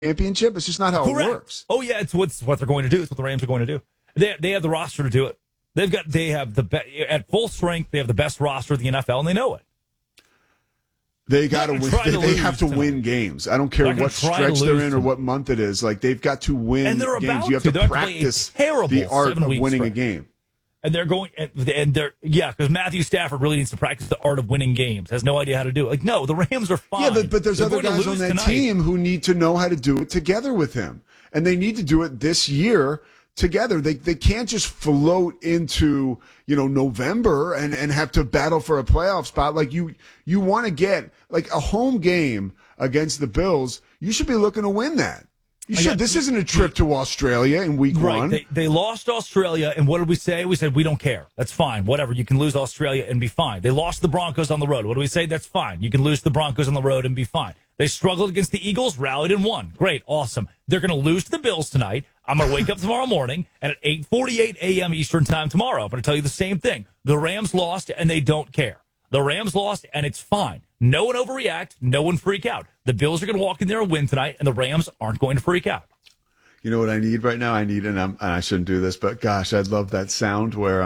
championship. It's just not how Correct. it works. Oh yeah, it's what they're going to do. It's what the Rams are going to do. They have the roster to do it. They have at full strength. They have the best roster of the NFL, and they know it. They got to win. They have to win games. I don't care what stretch they're in or what month it is. Like, they've got to win and they're games. About you have to practice the art of winning a game. And they're going, because Matthew Stafford really needs to practice the art of winning games. Has no idea how to do it. Like, no, the Rams are fine. Yeah, but there's other guys on that team who need to know how to do it together with him, and they need to do it this year together. They can't just float into November and have to battle for a playoff spot. Like, you want to get like a home game against the Bills. You should be looking to win that. You should. This isn't a trip to Australia in week one. They lost Australia, and what did we say? We said we don't care. That's fine. Whatever. You can lose Australia and be fine. They lost the Broncos on the road. What do we say? That's fine. You can lose the Broncos on the road and be fine. They struggled against the Eagles, rallied and won. Great. Awesome. They're going to lose to the Bills tonight. I'm going to wake up tomorrow morning, and at 8:48 a.m. Eastern time tomorrow, I'm going to tell you the same thing. The Rams lost, and they don't care. The Rams lost, and it's fine. No one overreact. No one freak out. The Bills are going to walk in there and win tonight, and the Rams aren't going to freak out. You know what I need right now? And I shouldn't do this, but gosh, I'd love that sound where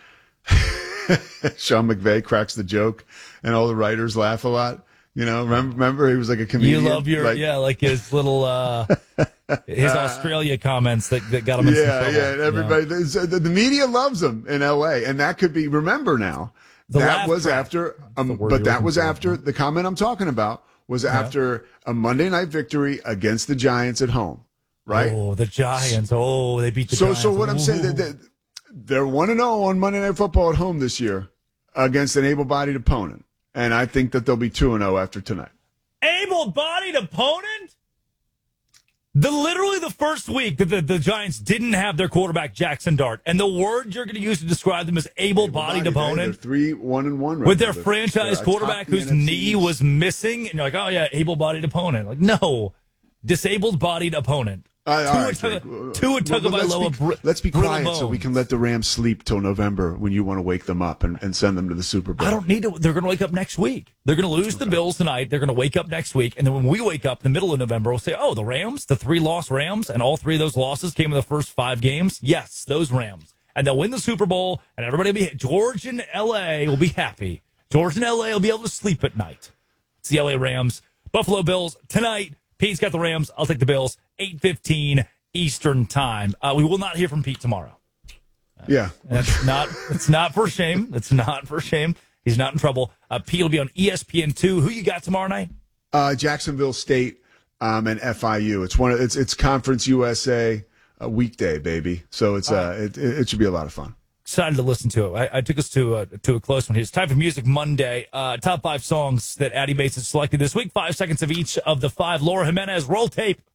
Sean McVay cracks the joke, and all the writers laugh a lot. Remember he was like a comedian. You love like his little his Australia comments that got him in some trouble. Yeah, and everybody, the media loves him in L.A., and that could be. Remember now. That was after, the comment I'm talking about was after a Monday night victory against the Giants at home, right? Oh, the Giants! Oh, they beat the Giants. So what I'm saying, they're 1-0 on Monday Night Football at home this year against an able-bodied opponent, and I think that they'll be 2-0 after tonight. Able-bodied opponent? Literally the first week that the Giants didn't have their quarterback, Jackson Dart, and the word you're going to use to describe them as able-bodied opponent. They're 3-1-1 right with their franchise quarterback whose knee was missing, and you're like, oh yeah, able-bodied opponent. Like, no, disabled-bodied opponent. Let's be quiet so we can let the Rams sleep till November when you want to wake them up and send them to the Super Bowl. I don't need to. They're going to wake up next week. They're going to lose the Bills tonight. They're going to wake up next week. And then when we wake up in the middle of November, we'll say, oh, the Rams, the 3-loss Rams, and all 3 of those losses came in the first 5 games. Yes, those Rams. And they'll win the Super Bowl, and everybody will be, George and L.A. will be happy. George and L.A. will be able to sleep at night. It's the L.A. Rams. Buffalo Bills tonight. Pete's got the Rams. I'll take the Bills. 8:15 Eastern time. We will not hear from Pete tomorrow. It's not for shame. It's not for shame. He's not in trouble. Pete will be on ESPN2. Who you got tomorrow night? Jacksonville State and FIU. It's Conference USA weekday, baby. So it should be a lot of fun. Excited to listen to it. I took us to a close one here. It's time for Music Monday. Top 5 songs that Addy Bates has selected this week. 5 seconds of each of the 5. Laura Jimenez, roll tape.